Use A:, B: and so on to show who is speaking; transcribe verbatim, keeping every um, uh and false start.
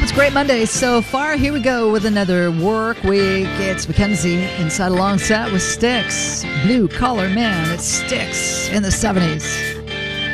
A: it's Great Monday so far. Here we go with another work week. It's Mackenzie inside Alongside with Styx. Blue Collar Man. It's Styx in the seventies.